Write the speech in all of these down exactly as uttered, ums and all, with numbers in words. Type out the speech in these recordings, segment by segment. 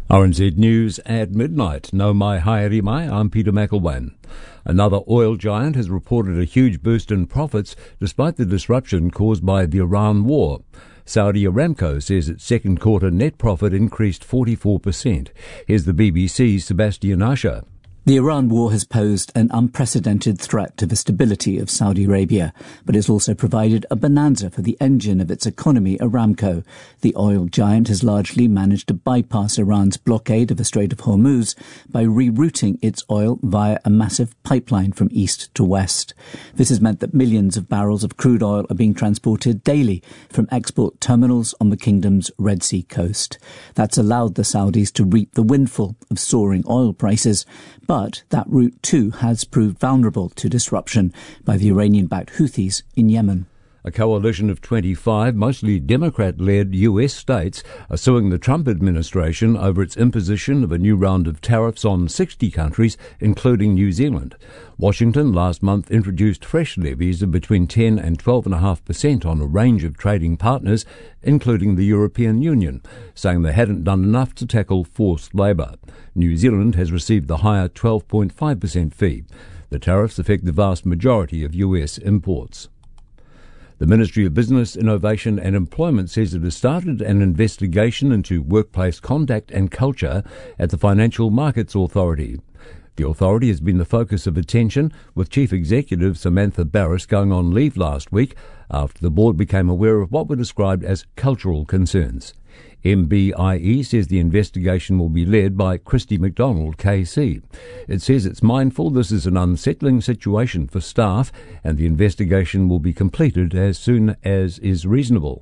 R N Z News at midnight. No mai haere mai, I'm Peter McElwain. Another oil giant has reported a huge boost in profits despite the disruption caused by the Iran war. Saudi Aramco says its second quarter net profit increased forty-four percent. Here's the B B C's Sebastian Usher. The Iran war has posed an unprecedented threat to the stability of Saudi Arabia, but it's also provided a bonanza for the engine of its economy, Aramco. The oil giant has largely managed to bypass Iran's blockade of the Strait of Hormuz by rerouting its oil via a massive pipeline from east to west. This has meant that millions of barrels of crude oil are being transported daily from export terminals on the kingdom's Red Sea coast. That's allowed the Saudis to reap the windfall of soaring oil prices, but But that route too has proved vulnerable to disruption by the Iranian-backed Houthis in Yemen. A coalition of twenty-five, mostly Democrat-led U S states are suing the Trump administration over its imposition of a new round of tariffs on sixty countries, including New Zealand. Washington last month introduced fresh levies of between ten and twelve point five percent on a range of trading partners, including the European Union, saying they hadn't done enough to tackle forced labour. New Zealand has received the higher twelve point five percent fee. The tariffs affect the vast majority of U S imports. The Ministry of Business, Innovation and Employment says it has started an investigation into workplace conduct and culture at the Financial Markets Authority. The authority has been the focus of attention, with Chief Executive Samantha Barris going on leave last week after the board became aware of what were described as cultural concerns. M B I E says the investigation will be led by Christy McDonald, K C. It says it's mindful this is an unsettling situation for staff and the investigation will be completed as soon as is reasonable.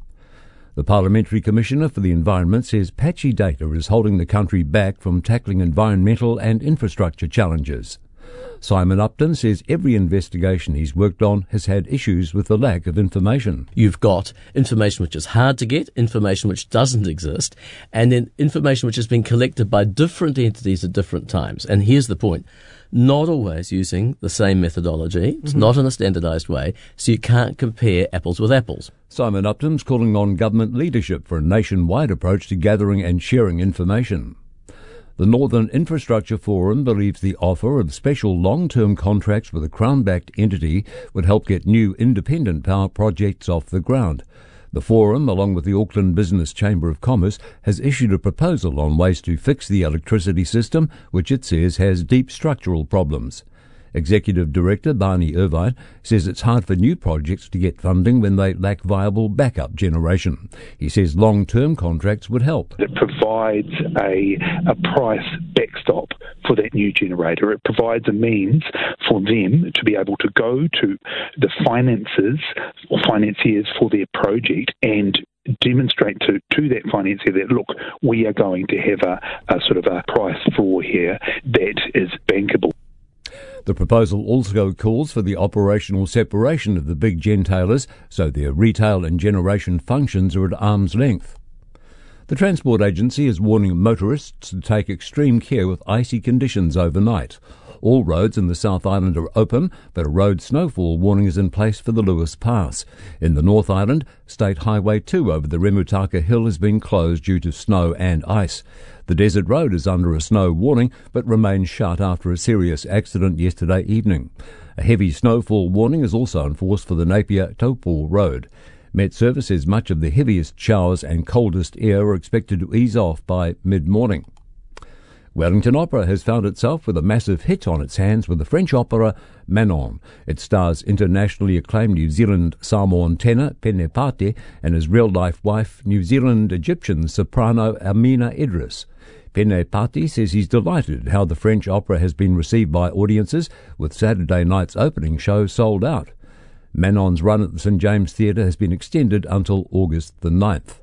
The Parliamentary Commissioner for the Environment says patchy data is holding the country back from tackling environmental and infrastructure challenges. Simon Upton says every investigation he's worked on has had issues with the lack of information. You've got information which is hard to get, information which doesn't exist, and then information which has been collected by different entities at different times. And here's the point. Not always using the same methodology. It's mm-hmm. not in a standardised way, so you can't compare apples with apples. Simon Upton's calling on government leadership for a nationwide approach to gathering and sharing information. The Northern Infrastructure Forum believes the offer of special long-term contracts with a Crown-backed entity would help get new independent power projects off the ground. The Forum, along with the Auckland Business Chamber of Commerce, has issued a proposal on ways to fix the electricity system, which it says has deep structural problems. Executive Director Barney Irvine says it's hard for new projects to get funding when they lack viable backup generation. He says long-term contracts would help. It provides a, a price backstop for that new generator. It provides a means for them to be able to go to the finances or financiers for their project and demonstrate to, to that financier that, look, we are going to have a, a sort of a price floor here that is bankable. The proposal also calls for the operational separation of the big gentailers so their retail and generation functions are at arm's length. The Transport Agency is warning motorists to take extreme care with icy conditions overnight. All roads in the South Island are open, but a road snowfall warning is in place for the Lewis Pass. In the North Island, State Highway two over the Remutaka Hill has been closed due to snow and ice. The Desert Road is under a snow warning, but remains shut after a serious accident yesterday evening. A heavy snowfall warning is also enforced for the Napier-Taupo Road. Met Service says much of the heaviest showers and coldest air are expected to ease off by mid-morning. Wellington Opera has found itself with a massive hit on its hands with the French opera Manon. It stars internationally acclaimed New Zealand Samoan tenor Pene Pate and his real-life wife, New Zealand-Egyptian soprano Amina Idris. Pene Pate says he's delighted how the French opera has been received by audiences, with Saturday night's opening show sold out. Manon's run at the St James Theatre has been extended until August the ninth.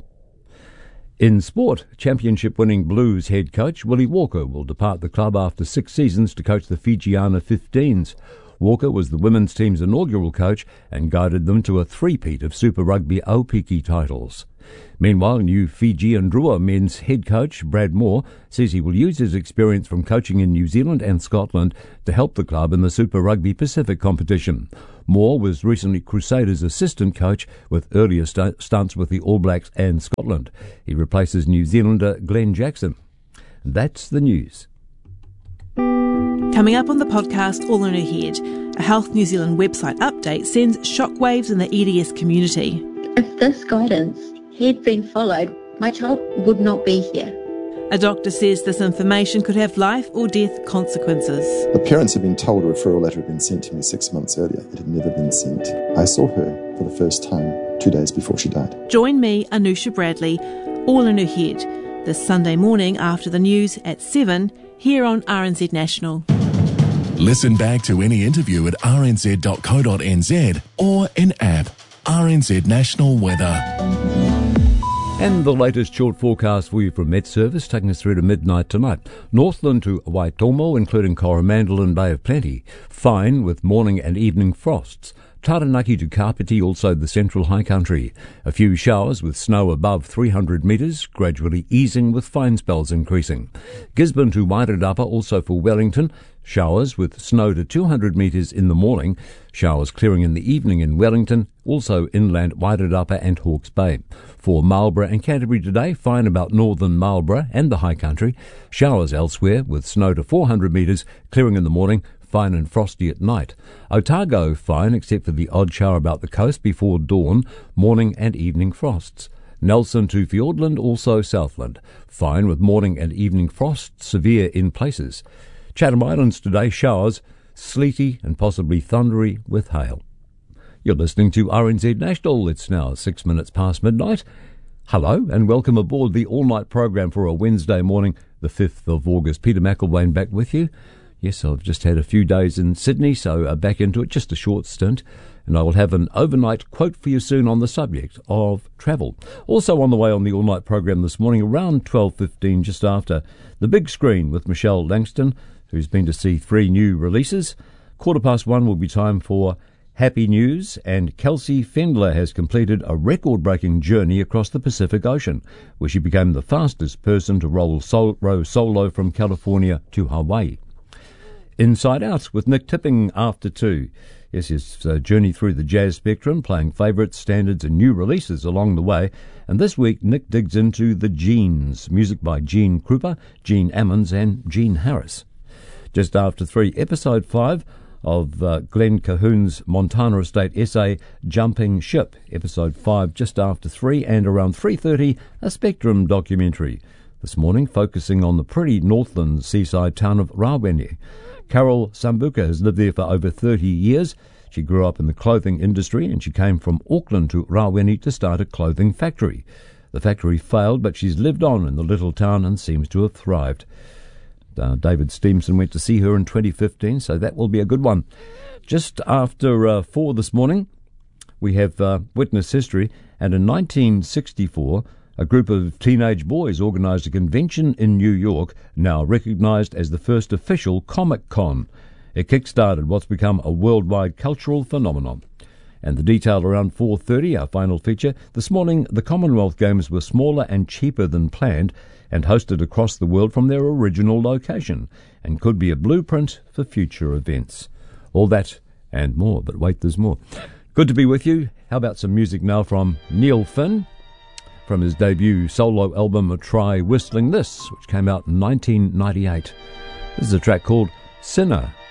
In sport, championship-winning Blues head coach Willie Walker will depart the club after six seasons to coach the Fijiana fifteens. Walker was the women's team's inaugural coach and guided them to a three-peat of Super Rugby Aupiki titles. Meanwhile, new Fijian Drua men's head coach Brad Moore says he will use his experience from coaching in New Zealand and Scotland to help the club in the Super Rugby Pacific competition. Moore was recently Crusaders' assistant coach with earlier st- stunts with the All Blacks and Scotland. He replaces New Zealander Glenn Jackson. That's the news. Coming up on the podcast, All in Her Head, a Health New Zealand website update sends shockwaves in the E D S community. If this guidance had been followed, my child would not be here. A doctor says this information could have life or death consequences. The parents had been told a referral letter had been sent to me six months earlier. It had never been sent. I saw her for the first time two days before she died. Join me, Anusha Bradley, All in Her Head, this Sunday morning after the news at seven, here on R N Z National. Listen back to any interview at r n z dot co dot n z or in app R N Z National Weather. And the latest short forecast for you from Met Service, taking us through to midnight tonight. Northland to Waitomo, including Coromandel and Bay of Plenty. Fine with morning and evening frosts. Taranaki to Kapiti, also the central high country. A few showers with snow above three hundred metres, gradually easing with fine spells increasing. Gisborne to Wairarapa, also for Wellington. Showers with snow to two hundred metres in the morning. Showers clearing in the evening in Wellington, also inland Wairarapa and Hawke's Bay. For Marlborough and Canterbury today, fine about northern Marlborough and the high country. Showers elsewhere with snow to four hundred metres, clearing in the morning. Fine and frosty at night. Otago fine except for the odd shower about the coast before dawn, morning and evening frosts. Nelson to Fiordland, also Southland. Fine with morning and evening frosts, severe in places. Chatham Islands today, showers, sleety and possibly thundery with hail. You're listening to R N Z National. It's now six minutes past midnight. Hello and welcome aboard the all-night program for a Wednesday morning, the fifth of August. Peter McElwain back with you. Yes, I've just had a few days in Sydney, so uh, back into it, just a short stint. And I will have an overnight quote for you soon on the subject of travel. Also on the way on the all-night program this morning, around twelve fifteen, just after the big screen with Michelle Langston, who's been to see three new releases. Quarter past one will be time for Happy News, and Kelsey Fendler has completed a record-breaking journey across the Pacific Ocean, where she became the fastest person to roll sol- row solo from California to Hawaii. Inside Out with Nick Tipping after two. Yes, his uh, journey through the jazz spectrum, playing favourites, standards and new releases along the way. And this week, Nick digs into the Genes, music by Gene Krupa, Gene Ammons and Gene Harris. Just after three, episode five of uh, Glenn Cahoon's Montana Estate essay, Jumping Ship. Episode five just after three, and around three thirty, a Spectrum documentary. This morning, focusing on the pretty Northland seaside town of Rawene. Carol Sambuca has lived there for over thirty years. She grew up in the clothing industry and she came from Auckland to Rawene to start a clothing factory. The factory failed, but she's lived on in the little town and seems to have thrived. Uh, David Stevenson went to see her in twenty fifteen, so that will be a good one. Just after uh, four this morning, we have uh, Witness History, and in nineteen sixty-four, a group of teenage boys organised a convention in New York, now recognised as the first official Comic-Con. It kick-started what's become a worldwide cultural phenomenon. And the detail around four thirty, our final feature. This morning, the Commonwealth Games were smaller and cheaper than planned and hosted across the world from their original location, and could be a blueprint for future events. All that and more, but wait, there's more. Good to be with you. How about some music now from Neil Finn? From his debut solo album Try Whistling This, which came out in nineteen ninety-eight. This is a track called Sinner.